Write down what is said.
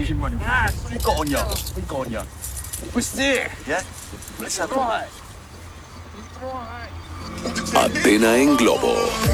Coño. Questi, yeah? Let's have a Athena en globo.